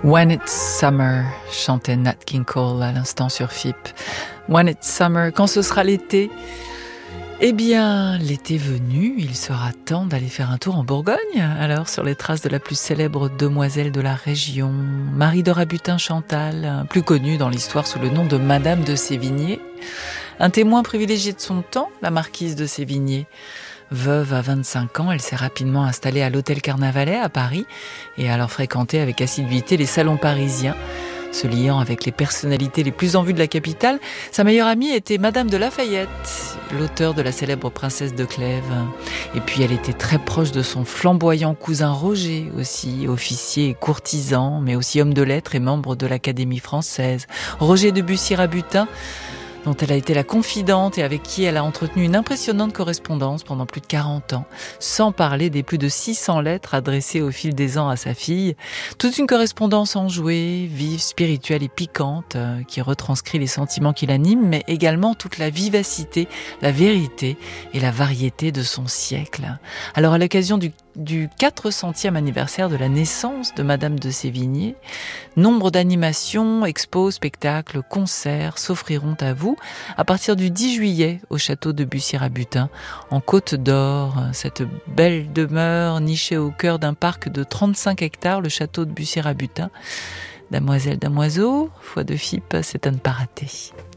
When It's Summer, chantait Nat King Cole à l'instant sur FIP. When It's Summer, quand ce sera l'été? Eh bien, l'été venu, il sera temps d'aller faire un tour en Bourgogne. Alors, sur les traces de la plus célèbre demoiselle de la région, Marie de Rabutin-Chantal, plus connue dans l'histoire sous le nom de Madame de Sévigné. Un témoin privilégié de son temps, la marquise de Sévigné. Veuve à 25 ans, elle s'est rapidement installée à l'Hôtel Carnavalet à Paris et a alors fréquenté avec assiduité les salons parisiens. Se liant avec les personnalités les plus en vue de la capitale, sa meilleure amie était Madame de Lafayette, l'auteur de la célèbre Princesse de Clèves. Et puis elle était très proche de son flamboyant cousin Roger, aussi officier et courtisan, mais aussi homme de lettres et membre de l'Académie française. Roger de Bussy-Rabutin, dont elle a été la confidente et avec qui elle a entretenu une impressionnante correspondance pendant plus de 40 ans, sans parler des plus de 600 lettres adressées au fil des ans à sa fille. Toute une correspondance enjouée, vive, spirituelle et piquante, qui retranscrit les sentiments qui l'animent, mais également toute la vivacité, la vérité et la variété de son siècle. Alors à l'occasion du 400e anniversaire de la naissance de Madame de Sévigné, nombre d'animations, expos, spectacles, concerts s'offriront à vous à partir du 10 juillet au château de Bussy-Rabutin, en Côte d'Or, cette belle demeure nichée au cœur d'un parc de 35 hectares, le château de Bussy-Rabutin. Damoiselle, damoiseau, foi de FIP, c'est à ne pas rater.